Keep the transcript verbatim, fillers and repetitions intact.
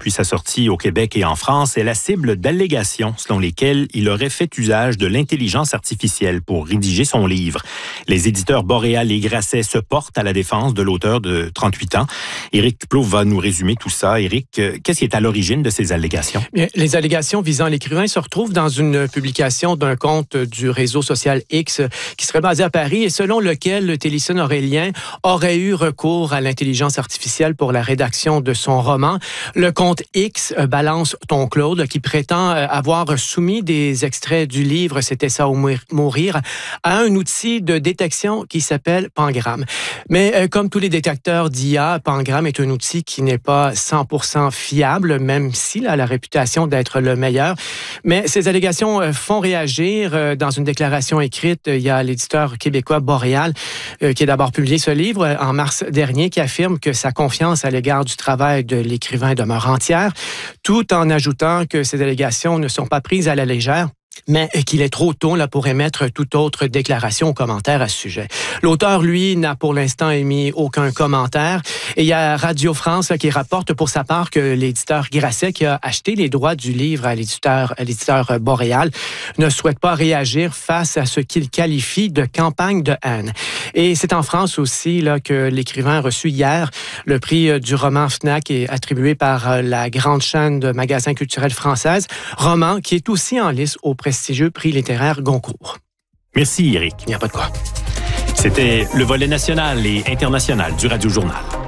depuis sa sortie au Québec et en France, est la cible d'allégations selon lesquelles il aurait fait usage de l'intelligence artificielle pour rédiger son livre. Les éditeurs Boréal et Grasset se portent à la défense de l'auteur de trente-huit ans. Éric Plouffe va nous résumer tout ça. Éric, qu'est-ce qui est à l'origine de ces allégations? Bien, les allégations visant l'écrivain se retrouvent dans une publication d'un compte du réseau social X qui serait basé à Paris et selon lequel Télésine Aurélien aurait eu recours à l'intelligence artificielle pour la rédaction de son roman. Le compte X, euh, Balance ton Claude, qui prétend euh, avoir soumis des extraits du livre C'était ça ou mourir à un outil de détection qui s'appelle Pangram. Mais euh, comme tous les détecteurs d'I A, Pangram est un outil qui n'est pas cent pour cent fiable, même s'il a la réputation d'être le meilleur. Mais ces allégations euh, font réagir. Euh, dans une déclaration écrite, il y a l'éditeur québécois Boréal euh, qui a d'abord publié ce livre euh, en mars dernier, qui affirme que sa confiance à l'égard du travail de l'écrivain demeure entière, tout en ajoutant que ces allégations ne sont pas prises à la légère, mais qu'il est trop tôt là, pour émettre toute autre déclaration ou commentaire à ce sujet. L'auteur, lui, n'a pour l'instant émis aucun commentaire. Et il y a Radio France là, qui rapporte pour sa part que l'éditeur Grasset, qui a acheté les droits du livre à l'éditeur, à l'éditeur Boréal, ne souhaite pas réagir face à ce qu'il qualifie de campagne de haine. Et c'est en France aussi là, que l'écrivain a reçu hier le prix du roman Fnac, est attribué par la grande chaîne de magasins culturels française, roman qui est aussi en lice au prestigieux prix littéraire Goncourt. Merci, Éric. Il n'y a pas de quoi. C'était le volet national et international du Radio Journal.